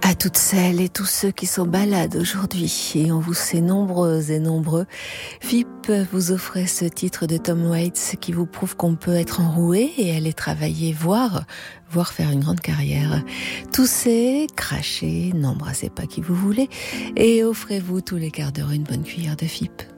À toutes celles et tous ceux qui sont malades aujourd'hui, et on vous sait nombreuses et nombreux, FIP vous offrait ce titre de Tom Waits qui vous prouve qu'on peut être enroué et aller travailler, voire faire une grande carrière. Toussez, crachez, n'embrassez pas qui vous voulez et offrez-vous tous les quarts d'heure une bonne cuillère de FIP.